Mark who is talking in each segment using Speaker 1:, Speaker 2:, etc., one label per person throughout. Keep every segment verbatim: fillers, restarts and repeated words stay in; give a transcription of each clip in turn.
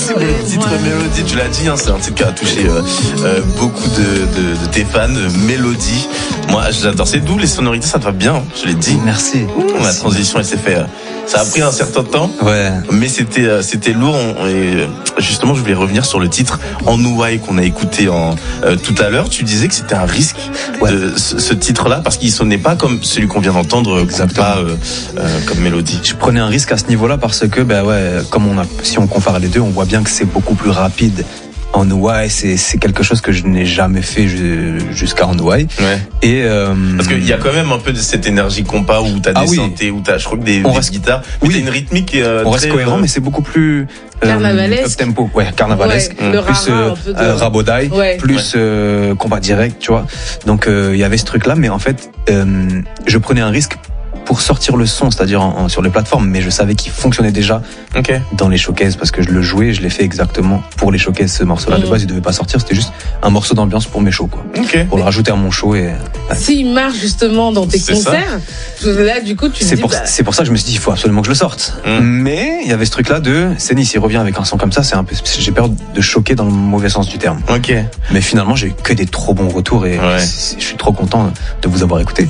Speaker 1: c'est bon, le titre Mélodie, tu l'as dit, hein, c'est un titre qui a touché euh, euh, beaucoup de, de, de tes fans. Mélodie, moi j'adore, c'est d'où les sonorités, ça te va bien, je l'ai dit.
Speaker 2: Merci.
Speaker 1: Mmh, la transition elle s'est faite, ça a pris un certain temps,
Speaker 2: ouais. mais
Speaker 1: c'était euh, c'était lourd. On, et justement, je voulais revenir sur le titre En Ouaille qu'on a écouté en, euh, tout à l'heure. Tu disais que c'était un risque, ouais. de, ce, ce titre-là, parce qu'il sonnait pas comme celui qu'on vient d'entendre, pas euh, euh, comme Mélodie.
Speaker 2: Je prenais un risque à ce niveau-là parce que, ben ouais, comme on a, si on compare les deux, on voit bien que c'est beaucoup plus rapide. En Ouaille, c'est, c'est quelque chose que je n'ai jamais fait jusqu'à En Ouaille.
Speaker 1: Ouais.
Speaker 2: Et euh...
Speaker 1: parce qu'il y a quand même un peu de cette énergie compas où t'as ah des oui. synthés, où t'as, je crois que des, des
Speaker 2: reste...
Speaker 1: guitares. Mais oui. t'as une rythmique. Euh,
Speaker 2: on
Speaker 1: très,
Speaker 2: reste cohérent,
Speaker 1: euh...
Speaker 2: mais c'est beaucoup plus
Speaker 3: euh, carnavalesque.
Speaker 2: Up tempo, ouais, carnavalesque.
Speaker 3: Ouais, le
Speaker 2: plus
Speaker 3: rara,
Speaker 2: euh,
Speaker 3: de...
Speaker 2: euh, rabodaille, ouais. plus ouais. Euh, combat direct, tu vois. Donc il euh, y avait ce truc-là, mais en fait, euh, je prenais un risque pour sortir le son, c'est-à-dire en, en, sur les plateformes, mais je savais qu'il fonctionnait déjà
Speaker 1: okay.
Speaker 2: dans les showcases parce que je le jouais, je l'ai fait exactement pour les showcases. Ce morceau-là mmh. de base, il devait pas sortir, c'était juste un morceau d'ambiance pour mes shows, quoi.
Speaker 1: Okay.
Speaker 2: Pour le rajouter à mon show et.
Speaker 3: S'il marche justement dans tes c'est concerts, ça. Là du coup tu.
Speaker 2: C'est
Speaker 3: dis,
Speaker 2: pour
Speaker 3: bah...
Speaker 2: c'est pour ça que je me suis dit il faut absolument que je le sorte. Mmh. Mais il y avait ce truc-là de Cénis, il revient avec un son comme ça, c'est un peu, j'ai peur de choquer dans le mauvais sens du terme.
Speaker 1: Ok.
Speaker 2: Mais finalement j'ai eu que des trop bons retours et
Speaker 1: ouais.
Speaker 2: je suis trop content de vous avoir écouté.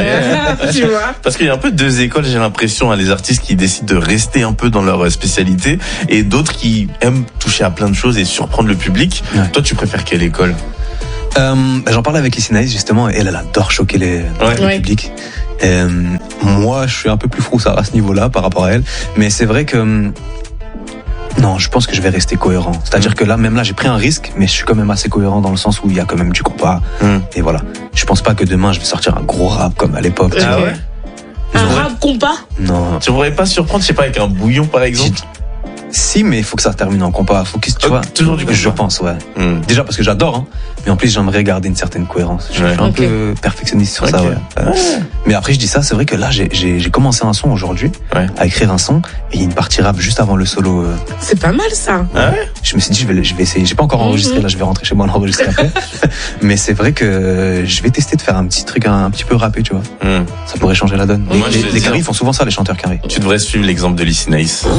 Speaker 3: Tu vois.
Speaker 1: Parce qu'il y a un peu deux écoles. J'ai l'impression, hein, les artistes qui décident de rester un peu dans leur spécialité et d'autres qui aiment toucher à plein de choses et surprendre le public. Ouais. Toi, tu préfères quelle école?
Speaker 2: euh, bah, J'en parlais avec Lissy Naïs justement, et elle, elle adore choquer les,
Speaker 1: ouais.
Speaker 2: le
Speaker 3: ouais.
Speaker 2: public. Euh, moi, je suis un peu plus froussard à ce niveau-là par rapport à elle, mais c'est vrai que non, je pense que je vais rester cohérent. C'est-à-dire mmh. que là, même là, j'ai pris un risque, mais je suis quand même assez cohérent dans le sens où il y a quand même du compas. Mmh. Et voilà. Je pense pas que demain, je vais sortir un gros rap comme à l'époque.
Speaker 1: Ah ouais?
Speaker 3: Un rap compas?
Speaker 2: Non.
Speaker 1: Tu pourrais pas surprendre, je sais pas, avec un bouillon par exemple?
Speaker 2: Si, mais il faut que ça termine en compas. Faut que, tu oh, vois,
Speaker 1: toujours du compas.
Speaker 2: Je pense, ouais.
Speaker 1: Mm.
Speaker 2: Déjà parce que j'adore, hein. Mais en plus, j'aimerais garder une certaine cohérence. Je
Speaker 1: ouais.
Speaker 2: suis un
Speaker 3: okay.
Speaker 2: peu perfectionniste sur
Speaker 1: okay.
Speaker 2: ça, ouais.
Speaker 1: Euh,
Speaker 2: mais après, je dis ça, c'est vrai que là, j'ai, j'ai, j'ai commencé un son aujourd'hui,
Speaker 1: ouais.
Speaker 2: à écrire un son, et il y a une partie rap juste avant le solo. Euh...
Speaker 3: C'est pas mal, ça.
Speaker 1: Ah ouais?
Speaker 2: Je me suis dit, je vais, je vais essayer. J'ai pas encore enregistré, mm-hmm. là, je vais rentrer chez moi l'enregistrer après. Mais c'est vrai que je vais tester de faire un petit truc un, un petit peu rappé, tu vois.
Speaker 1: Mm.
Speaker 2: Ça pourrait changer la donne.
Speaker 1: Moi,
Speaker 2: les les carrés font souvent ça, les chanteurs carrés.
Speaker 1: Tu devrais suivre l'exemple de Lissy Naïs.